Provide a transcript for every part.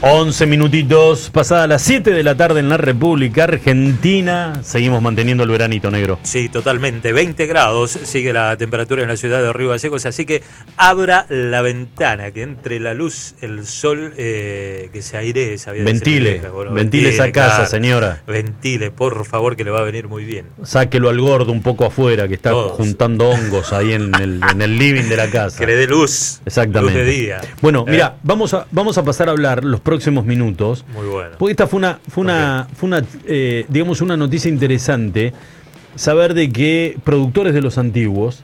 11 minutitos, pasadas las 7 de la tarde en la República Argentina. Seguimos manteniendo el veranito, negro. Sí, totalmente. 20 grados sigue la temperatura en la ciudad de Río Gallegos, así que abra la ventana, que entre la luz, el sol, que se airee. Ventile esa casa, claro, señora. Ventile, por favor, que le va a venir muy bien. Sáquelo al gordo un poco afuera, que está juntando hongos ahí en el living de la casa. Que le dé luz. Exactamente. Luz de día. Bueno, mira, vamos a pasar a hablar los próximos minutos. Muy bueno. Porque esta fue una noticia interesante, saber de que productores de los antiguos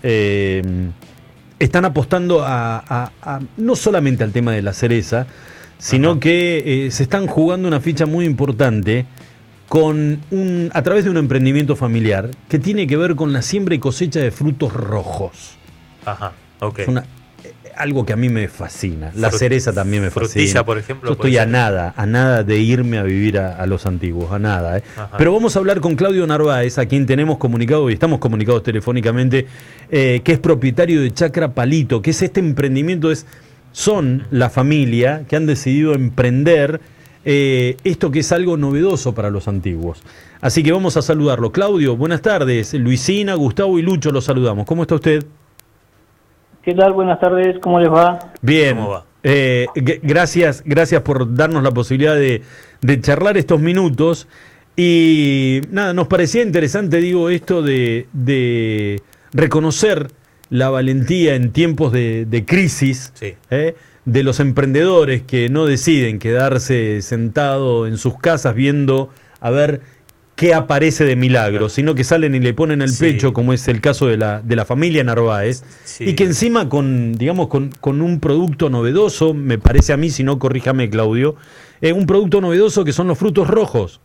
están apostando a no solamente al tema de la cereza, sino que se están jugando una ficha muy importante a través de un emprendimiento familiar que tiene que ver con la siembra y cosecha de frutos rojos. Ajá, ok. Es algo que a mí me fascina. La cereza también me fascina. Frutilla, por ejemplo. Yo estoy a nada de irme a vivir a los antiguos, a nada. Pero vamos a hablar con Claudio Narváez, a quien tenemos comunicado y estamos comunicados telefónicamente, que es propietario de Chacra Palito, que es este emprendimiento, son la familia que han decidido emprender esto que es algo novedoso para los antiguos. Así que vamos a saludarlo. Claudio, buenas tardes. Luisina, Gustavo y Lucho los saludamos. ¿Cómo está usted? ¿Qué tal? Buenas tardes, ¿cómo les va? Bien, ¿cómo va? Gracias por darnos la posibilidad de charlar estos minutos. Y nada, nos parecía interesante, esto de reconocer la valentía en tiempos de crisis, de los emprendedores que no deciden quedarse sentados en sus casas viendo a ver qué aparece de milagro, sino que salen y le ponen el pecho, como es el caso de la familia Narváez, y que encima con un producto novedoso, me parece a mí, si no corríjame Claudio, un producto novedoso que son los frutos rojos.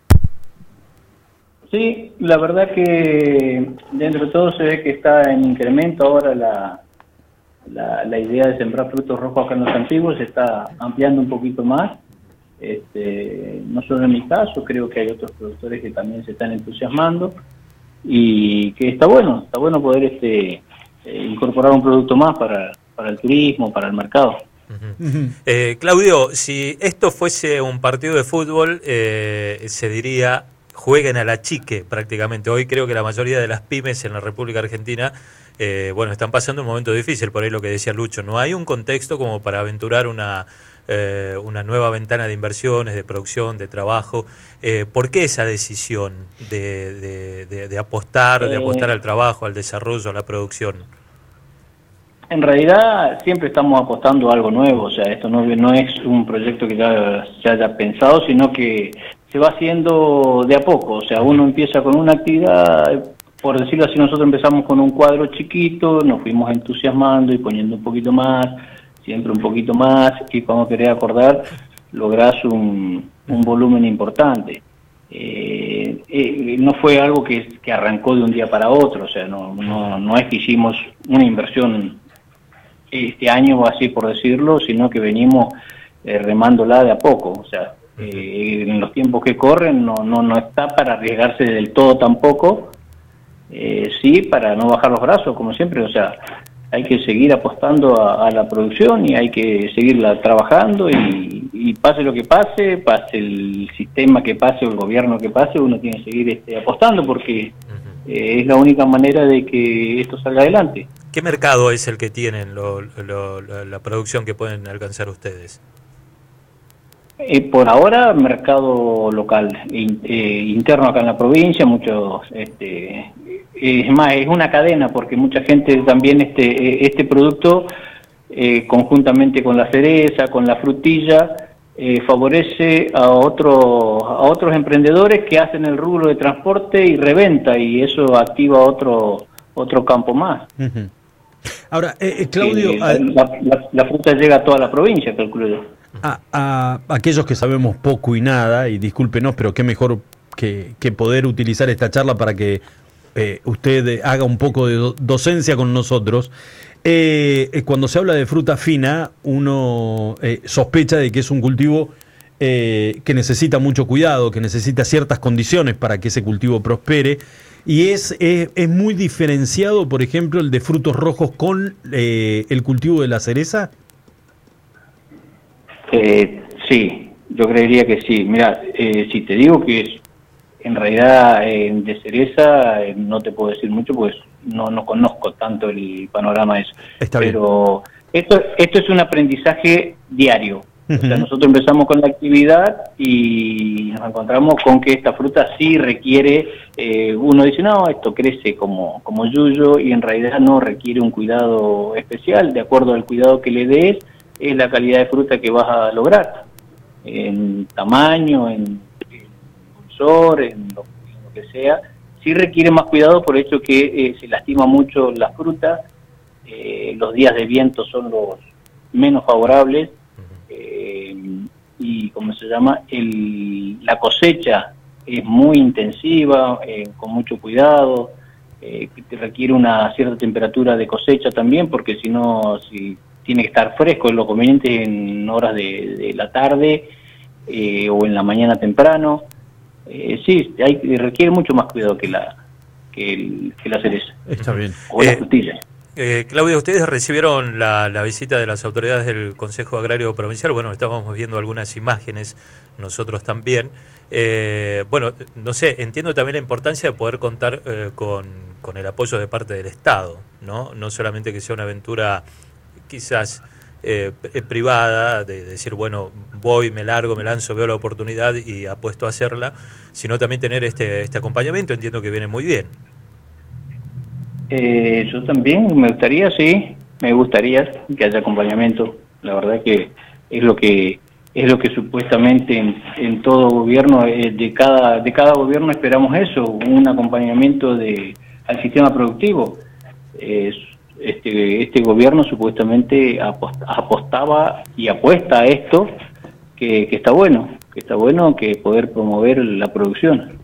Sí, la verdad que dentro de todo se ve que está en incremento ahora la idea de sembrar frutos rojos acá en los antiguos, se está ampliando un poquito más. No solo en mi caso, creo que hay otros productores que también se están entusiasmando y que está bueno poder incorporar un producto más para el turismo, para el mercado. Claudio, si esto fuese un partido de fútbol, se diría jueguen a la chique prácticamente. Hoy creo que la mayoría de las pymes en la República Argentina están pasando un momento difícil, por ahí lo que decía Lucho, no hay un contexto como para aventurar una nueva ventana de inversiones, de producción, de trabajo. ¿Por qué esa decisión de apostar al trabajo, al desarrollo, a la producción? En realidad siempre estamos apostando a algo nuevo, o sea, esto no es un proyecto que ya se haya pensado, sino que se va haciendo de a poco, o sea, uno empieza con una actividad, por decirlo así, nosotros empezamos con un cuadro chiquito, nos fuimos entusiasmando y poniendo un poquito más, siempre un poquito más, y cuando querés acordar, lográs un volumen importante. No fue algo que arrancó de un día para otro, o sea, no es que hicimos una inversión este año, así por decirlo, sino que venimos remándola de a poco, o sea, en los tiempos que corren no está para arriesgarse del todo tampoco, sí para no bajar los brazos, como siempre, o sea, hay que seguir apostando a la producción y hay que seguirla trabajando y pase lo que pase el sistema que pase o el gobierno que pase, uno tiene que seguir apostando porque es la única manera de que esto salga adelante. ¿Qué mercado es el que tienen la producción que pueden alcanzar ustedes? Por ahora, mercado local, interno acá en la provincia, muchos, es más, es una cadena porque mucha gente también este producto, conjuntamente con la cereza, con la frutilla, favorece a otros emprendedores que hacen el rubro de transporte y reventa, y eso activa otro campo más. Ahora, Claudio... La fruta llega a toda la provincia, calculo yo. A aquellos que sabemos poco y nada, y discúlpenos, pero qué mejor que poder utilizar esta charla para que usted haga un poco de docencia con nosotros. Cuando se habla de fruta fina, uno sospecha de que es un cultivo que necesita mucho cuidado, que necesita ciertas condiciones para que ese cultivo prospere, y es muy diferenciado, por ejemplo, el de frutos rojos con el cultivo de la cereza. Sí, yo creería que sí. Mira, si te digo que en realidad de cereza no te puedo decir mucho, pues no conozco tanto el panorama ese. Está bien. Pero esto es un aprendizaje diario. O sea, Ujú. nosotros empezamos con la actividad y nos encontramos con que esta fruta sí requiere, uno dice, no, esto crece como yuyo, y en realidad no requiere un cuidado especial. De acuerdo al cuidado que le des, es la calidad de fruta que vas a lograr, en tamaño, en dulzor, en lo que sea. Sí requiere más cuidado por el hecho que se lastima mucho la fruta, los días de viento son los menos favorables, y ¿cómo se llama? La cosecha es muy intensiva, con mucho cuidado, que te requiere una cierta temperatura de cosecha también, porque si no, si tiene que estar fresco, es lo conveniente en horas de la tarde, o en la mañana temprano. Sí, requiere mucho más cuidado que la cereza. Está bien. O la frutilla. Claudia, ustedes recibieron la visita de las autoridades del Consejo Agrario Provincial. Bueno, estábamos viendo algunas imágenes, nosotros también. Bueno, no sé, entiendo también la importancia de poder contar con el apoyo de parte del Estado, ¿no? No solamente que sea una aventura quizás privada, de decir, bueno, voy, me largo, me lanzo, veo la oportunidad y apuesto a hacerla, sino también tener este acompañamiento. Entiendo que viene muy bien. Yo también me gustaría que haya acompañamiento. La verdad que es lo que supuestamente en todo gobierno, de cada gobierno esperamos eso, un acompañamiento al sistema productivo. Este gobierno supuestamente apostaba y apuesta a esto, que está bueno, que poder promover la producción.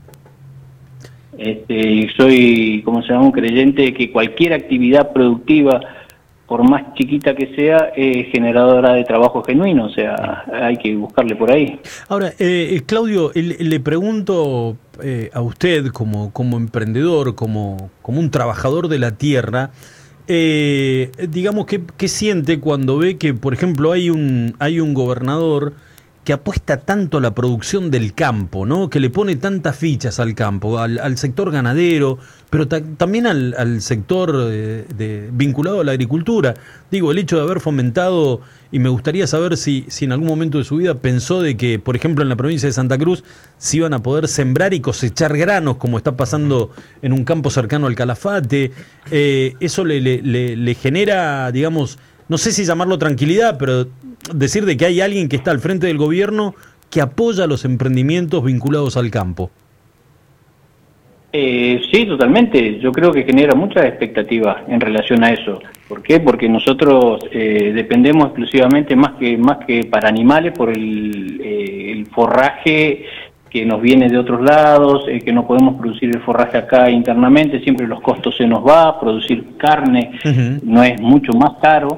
Soy, como se llama, un creyente de que cualquier actividad productiva, por más chiquita que sea, es generadora de trabajo genuino. O sea, hay que buscarle por ahí. Ahora, Claudio, le pregunto a usted como emprendedor, como un trabajador de la tierra, digamos, ¿qué siente cuando ve que, por ejemplo, hay un gobernador que apuesta tanto a la producción del campo, ¿no? Que le pone tantas fichas al campo, al sector ganadero, pero también al sector vinculado a la agricultura? Digo, el hecho de haber fomentado, y me gustaría saber si en algún momento de su vida pensó de que, por ejemplo, en la provincia de Santa Cruz se iban a poder sembrar y cosechar granos, como está pasando en un campo cercano al Calafate. Eso le genera, digamos, no sé si llamarlo tranquilidad, pero decir de que hay alguien que está al frente del gobierno que apoya los emprendimientos vinculados al campo. Sí, totalmente. Yo creo que genera mucha expectativa en relación a eso. ¿Por qué? Porque nosotros dependemos exclusivamente, más que para animales, por el forraje que nos viene de otros lados, que no podemos producir el forraje acá internamente, siempre los costos se nos va, producir carne no es mucho más caro.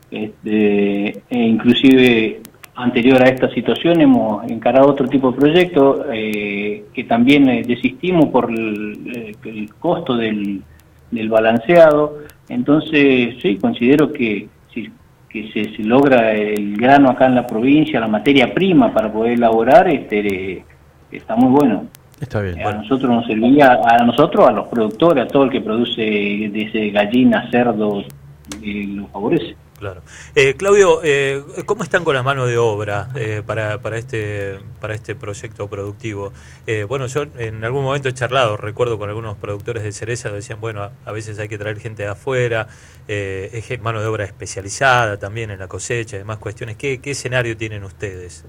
Inclusive anterior a esta situación hemos encarado otro tipo de proyecto, que también desistimos por el costo del balanceo. Entonces sí, considero que se logra el grano acá en la provincia, la materia prima para poder elaborar, está muy bueno. Está bien. A nosotros nos servía, a los productores, a todo el que produce desde gallinas, cerdos, lo favorece. Claro. Claudio, ¿cómo están con la mano de obra para este proyecto productivo? Bueno, yo en algún momento he charlado, recuerdo, con algunos productores de cereza, decían, bueno, a veces hay que traer gente de afuera, es mano de obra especializada también en la cosecha y demás cuestiones. ¿Qué escenario tienen ustedes?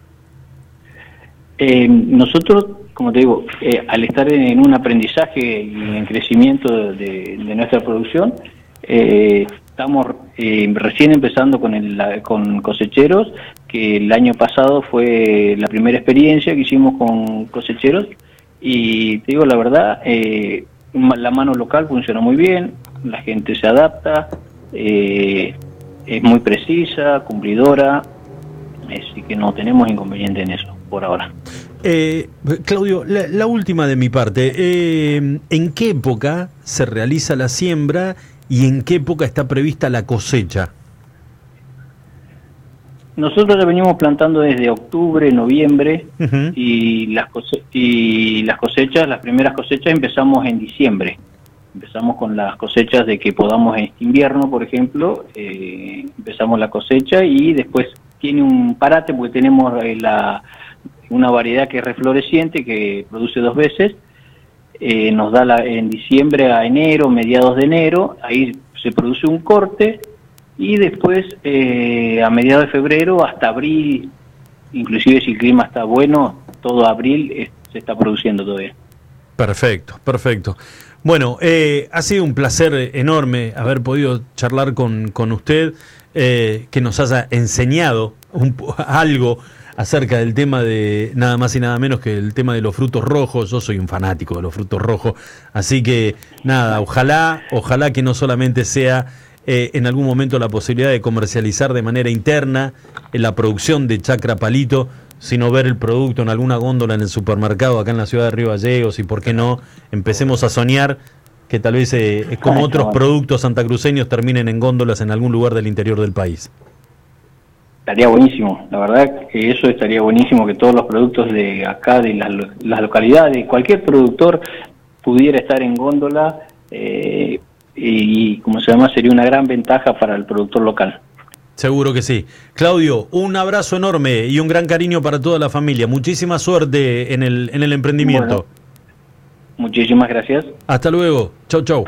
Nosotros, como te digo, al estar en un aprendizaje y en crecimiento de nuestra producción, estamos recién empezando con cosecheros, que el año pasado fue la primera experiencia que hicimos con cosecheros, y te digo la verdad, la mano local funciona muy bien, la gente se adapta, es muy precisa, cumplidora, así que no tenemos inconveniente en eso por ahora. Claudio, la última de mi parte, ¿en qué época se realiza la siembra y en qué época está prevista la cosecha? Nosotros ya venimos plantando desde octubre, noviembre, Ujú. y las cosechas, las primeras cosechas empezamos en diciembre. Empezamos con las cosechas de que podamos en este invierno, por ejemplo, empezamos la cosecha y después tiene un parate porque tenemos una variedad que es refloreciente, que produce 2 veces, nos da en diciembre a enero, mediados de enero, ahí se produce un corte y después a mediados de febrero hasta abril, inclusive si el clima está bueno, todo abril se está produciendo todavía. Perfecto, perfecto. Bueno, ha sido un placer enorme haber podido charlar con usted, que nos haya enseñado algo acerca del tema de nada más y nada menos que el tema de los frutos rojos. Yo soy un fanático de los frutos rojos, así que nada, ojalá que no solamente sea en algún momento la posibilidad de comercializar de manera interna en la producción de Chacra Palito, sino ver el producto en alguna góndola en el supermercado acá en la ciudad de Río Gallegos, y por qué no, empecemos a soñar que tal vez como otros productos santacruceños terminen en góndolas en algún lugar del interior del país. Estaría buenísimo, la verdad que eso estaría buenísimo, que todos los productos de acá, de las localidades, cualquier productor pudiera estar en góndola, y como se llama, sería una gran ventaja para el productor local. Seguro que sí. Claudio, un abrazo enorme y un gran cariño para toda la familia. Muchísima suerte en el emprendimiento. Bueno, muchísimas gracias. Hasta luego. Chau, chau.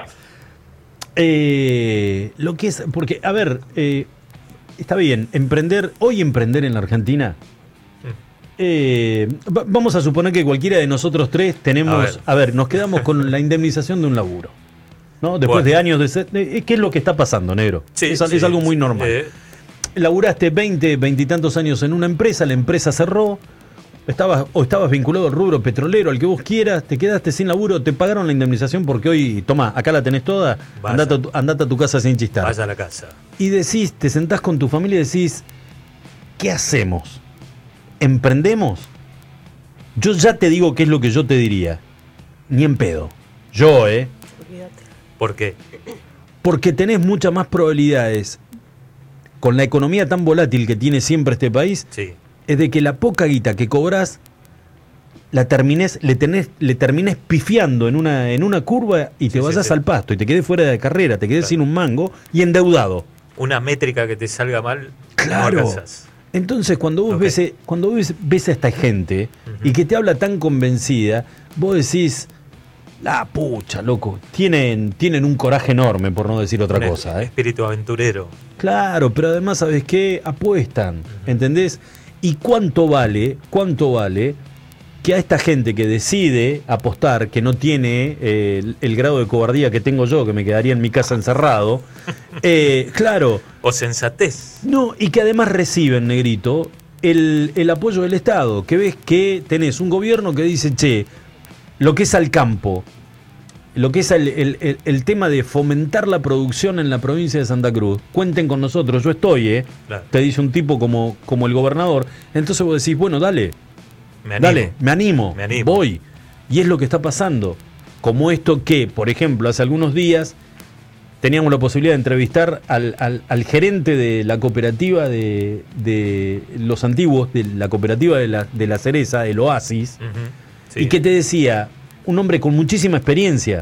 Lo que es, porque, a ver, está bien, hoy emprender en la Argentina, vamos a suponer que cualquiera de nosotros tres tenemos, a ver, nos quedamos con la indemnización de un laburo, ¿no? Después de años ¿qué es lo que está pasando, negro? Sí, es algo muy normal. Laburaste 20 y tantos años en una empresa, la empresa cerró, estabas vinculado al rubro petrolero, al que vos quieras, te quedaste sin laburo, te pagaron la indemnización porque hoy, tomá, acá la tenés toda, andate a tu casa sin chistar. Vaya a la casa. Y decís, te sentás con tu familia y decís, ¿qué hacemos? ¿Emprendemos? Yo ya te digo qué es lo que yo te diría. Ni en pedo. Yo, ¿Por qué? Porque tenés muchas más probabilidades, con la economía tan volátil que tiene siempre este país, Sí. es de que la poca guita que cobrás le termines pifiando en una curva y te vayas al pasto y te quedes fuera de carrera, te quedes sin un mango y endeudado. Una métrica que te salga mal, Claro. no alcanzas. Entonces, cuando vos ves a esta gente y que te habla tan convencida, vos decís, la pucha, loco, tienen un coraje enorme, por no decir otra cosa. Espíritu aventurero. Claro, pero además, ¿sabes qué? Apuestan, ¿entendés? ¿Y cuánto vale que a esta gente que decide apostar, que no tiene el grado de cobardía que tengo yo, que me quedaría en mi casa encerrado, claro. O sensatez. No, y que además reciben, negrito, el apoyo del Estado, que ves que tenés un gobierno que dice, che, lo que es al campo, lo que es el tema de fomentar la producción en la provincia de Santa Cruz, cuenten con nosotros, yo estoy, Claro. te dice un tipo como el gobernador. Entonces vos decís, bueno, dale, me animo, voy. Y es lo que está pasando. Como esto que, por ejemplo, hace algunos días teníamos la posibilidad de entrevistar al gerente de la cooperativa de los antiguos, de la cooperativa de la cereza, el Oasis, Sí. y que te decía, un hombre con muchísima experiencia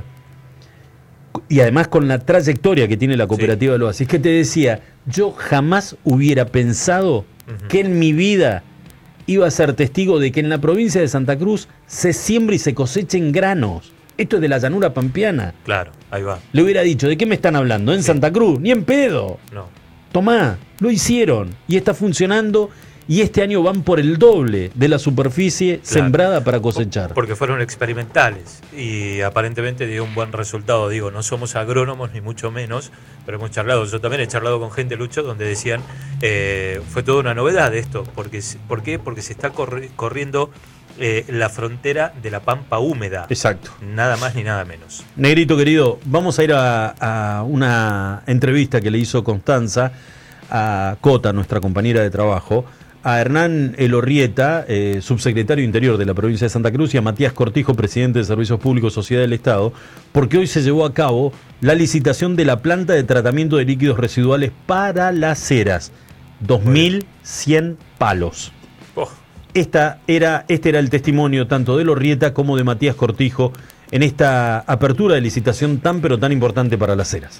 y además con la trayectoria que tiene la cooperativa del Oasis, que te decía, yo jamás hubiera pensado que en mi vida iba a ser testigo de que en la provincia de Santa Cruz se siembra y se cosechen granos. Esto es de la llanura pampeana. Claro, ahí va. Le hubiera dicho, ¿de qué me están hablando? ¿En Santa Cruz? Ni en pedo. No. Tomá, lo hicieron y está funcionando, y este año van por el doble de la superficie sembrada para cosechar. Porque fueron experimentales y aparentemente dio un buen resultado. Digo, no somos agrónomos ni mucho menos, pero hemos charlado, yo también he charlado con gente, Lucho, donde decían, fue toda una novedad esto. ¿Por qué? Porque se está corriendo la frontera de la pampa húmeda. Exacto. Nada más ni nada menos. Negrito querido, vamos a ir a una entrevista que le hizo Constanza a Cota, nuestra compañera de trabajo, a Hernán Elorrieta, subsecretario Interior de la provincia de Santa Cruz, y a Matías Cortijo, presidente de Servicios Públicos Sociedad del Estado, porque hoy se llevó a cabo la licitación de la planta de tratamiento de líquidos residuales para las ceras. 2.100 palos. Oh. Este era el testimonio tanto de Lorrieta como de Matías Cortijo en esta apertura de licitación tan pero tan importante para Las Heras.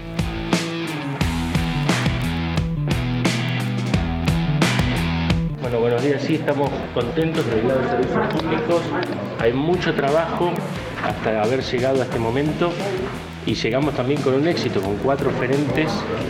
Bueno, buenos días. Sí, estamos contentos del lado de servicios públicos. Hay mucho trabajo hasta haber llegado a este momento y llegamos también con un éxito, con 4 oferentes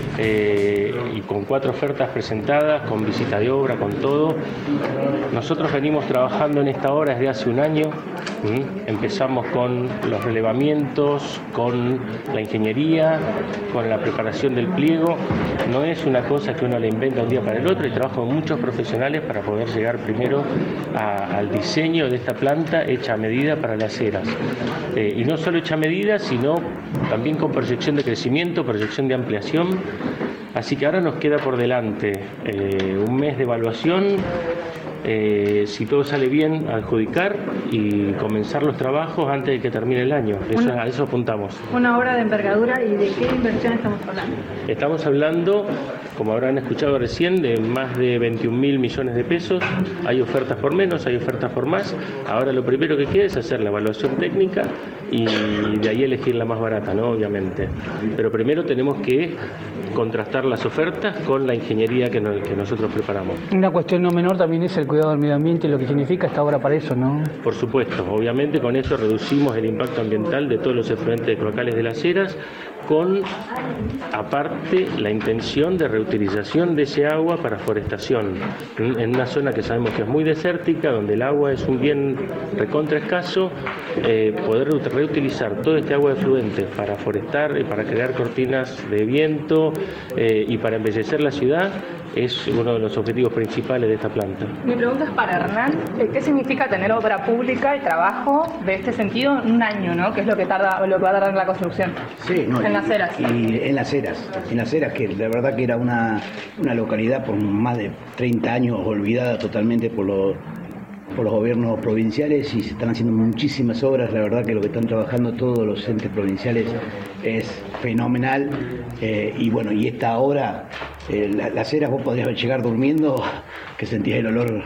y con 4 ofertas presentadas, con visita de obra, con todo. Nosotros venimos trabajando en esta obra desde hace un año. Empezamos con los relevamientos, con la ingeniería, con la preparación del pliego. No es una cosa que uno la inventa un día para el otro, y trabajo con muchos profesionales para poder llegar primero al diseño de esta planta hecha a medida para Las Heras. Y no solo hecha a medida, sino también con proyección de crecimiento, proyección de ampliación. Así que ahora nos queda por delante un mes de evaluación, si todo sale bien, adjudicar y comenzar los trabajos antes de que termine el año. A eso apuntamos. Una obra de envergadura, ¿y de qué inversión estamos hablando? Estamos hablando, como habrán escuchado recién, de más de 21.000 millones de pesos. Hay ofertas por menos, hay ofertas por más. Ahora lo primero que queda es hacer la evaluación técnica y de ahí elegir la más barata, ¿no? Obviamente. Pero primero tenemos que contrastar las ofertas con la ingeniería que nosotros preparamos. Una cuestión no menor también es el cuidado del medio ambiente y lo que significa esta obra para eso, ¿no? Por supuesto, obviamente con eso reducimos el impacto ambiental de todos los efluentes cloacales de Las Heras, con aparte la intención de reutilización de ese agua para forestación en una zona que sabemos que es muy desértica, donde el agua es un bien recontra escaso. Poder reutilizar todo este agua efluente para forestar y para crear cortinas de viento y para embellecer la ciudad es uno de los objetivos principales de esta planta. Mi pregunta es para Hernán. ¿Qué significa tener obra pública y trabajo de este sentido en un año, ¿no? Que es lo que va a tardar la construcción. Sí, no, en Las Heras. Y en Las Heras, que la verdad que era una localidad por más de 30 años olvidada totalmente por los gobiernos provinciales, y se están haciendo muchísimas obras. La verdad que lo que están trabajando todos los entes provinciales es fenomenal. Y bueno, y esta obra, Las Heras, vos podrías llegar durmiendo que sentías el olor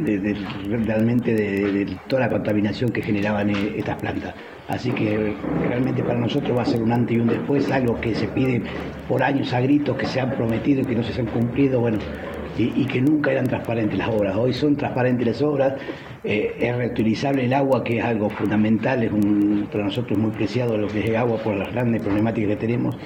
realmente de toda la contaminación que generaban estas plantas. Así que realmente para nosotros va a ser un antes y un después, algo que se pide por años a gritos, que se han prometido y que no se han cumplido, bueno, y que nunca eran transparentes las obras. Hoy son transparentes las obras, es reutilizable el agua, que es algo fundamental, para nosotros muy preciado lo que es el agua por las grandes problemáticas que tenemos,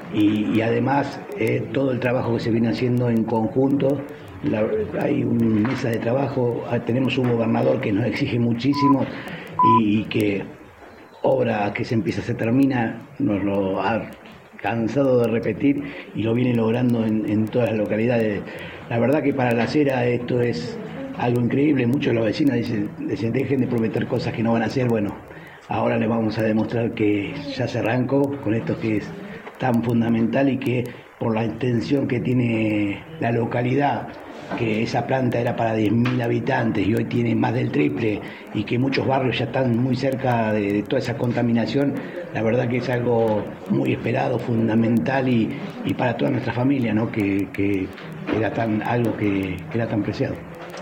y además todo el trabajo que se viene haciendo en conjunto. Hay una mesa de trabajo, tenemos un gobernador que nos exige muchísimo y que obra que se empieza se termina, nos lo ha cansado de repetir y lo viene logrando en todas las localidades. La verdad que para Las Heras esto es algo increíble. Muchos de los vecinos dicen dejen de prometer cosas que no van a hacer. Bueno, ahora les vamos a demostrar que ya se arrancó con esto que es tan fundamental, y que por la intención que tiene la localidad, que esa planta era para 10.000 habitantes y hoy tiene más del triple, y que muchos barrios ya están muy cerca de toda esa contaminación, la verdad que es algo muy esperado, fundamental y para toda nuestra familia, ¿no? que era algo que era tan preciado.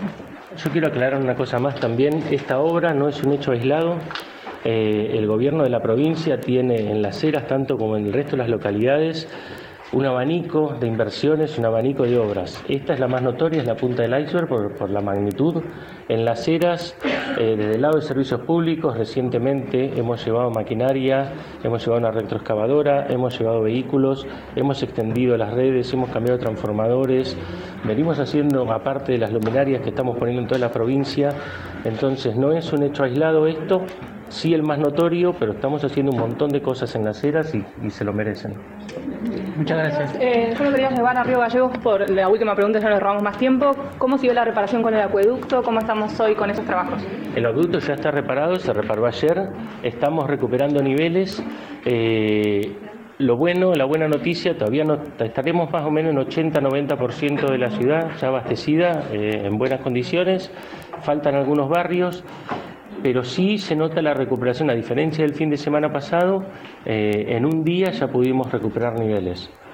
Yo quiero aclarar una cosa más también. Esta obra no es un hecho aislado. El gobierno de la provincia tiene en Las Heras, tanto como en el resto de las localidades, un abanico de inversiones, un abanico de obras. Esta es la más notoria, es la punta del iceberg por la magnitud. En Las Heras, desde el lado de servicios públicos, recientemente hemos llevado maquinaria, hemos llevado una retroexcavadora, hemos llevado vehículos, hemos extendido las redes, hemos cambiado transformadores, venimos haciendo, aparte de las luminarias que estamos poniendo en toda la provincia. Entonces no es un hecho aislado esto, sí el más notorio, pero estamos haciendo un montón de cosas en Las Heras y se lo merecen. Muchas gracias. Yo lo quería llevar a Río Gallegos por la última pregunta, ya nos robamos más tiempo. ¿Cómo siguió la reparación con el acueducto? ¿Cómo estamos hoy con esos trabajos? El acueducto ya está reparado, se reparó ayer, estamos recuperando niveles. La buena noticia, todavía no estaremos más o menos en 80-90% de la ciudad ya abastecida, en buenas condiciones. Faltan algunos barrios, pero sí se nota la recuperación. A diferencia del fin de semana pasado, en un día ya pudimos recuperar niveles.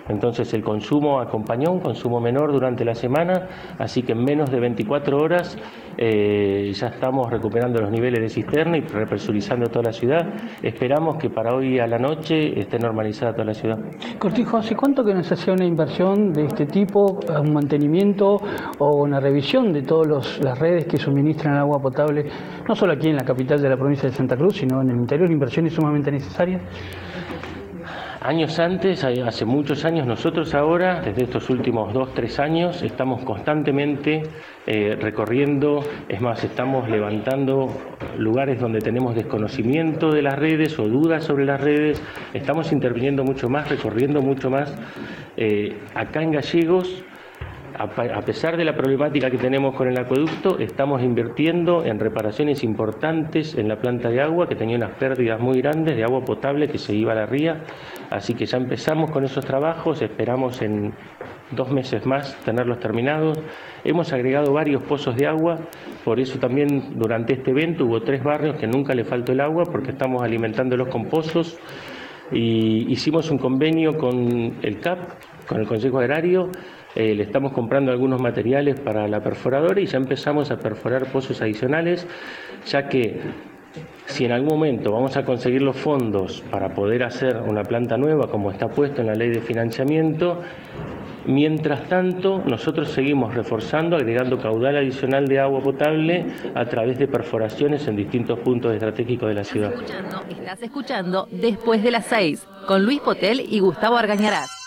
Entonces el consumo acompañó un consumo menor durante la semana, así que en menos de 24 horas ya estamos recuperando los niveles de cisterna y represurizando toda la ciudad. Esperamos que para hoy a la noche esté normalizada toda la ciudad. Cortijo, ¿hace cuánto que no se hace una inversión de este tipo, un mantenimiento o una revisión de todas las redes que suministran el agua potable, no solo aquí en la capital de la provincia de Santa Cruz, sino en el interior, inversiones sumamente necesarias? Años antes, hace muchos años, nosotros ahora, desde estos últimos 2-3 años, estamos constantemente recorriendo, es más, estamos levantando lugares donde tenemos desconocimiento de las redes o dudas sobre las redes, estamos interviniendo mucho más, recorriendo mucho más. Acá en Gallegos, a pesar de la problemática que tenemos con el acueducto, estamos invirtiendo en reparaciones importantes en la planta de agua, que tenía unas pérdidas muy grandes de agua potable que se iba a la ría, así que ya empezamos con esos trabajos, esperamos en 2 meses más tenerlos terminados. Hemos agregado varios pozos de agua, por eso también durante este evento hubo 3 barrios que nunca le faltó el agua, porque estamos alimentándolos con pozos, y hicimos un convenio con el CAP, con el Consejo Agrario. Le estamos comprando algunos materiales para la perforadora y ya empezamos a perforar pozos adicionales, ya que si en algún momento vamos a conseguir los fondos para poder hacer una planta nueva, como está puesto en la ley de financiamiento, mientras tanto nosotros seguimos reforzando, agregando caudal adicional de agua potable a través de perforaciones en distintos puntos estratégicos de la ciudad. Estás escuchando Después de las 6, con Luis Potel y Gustavo Argañarás.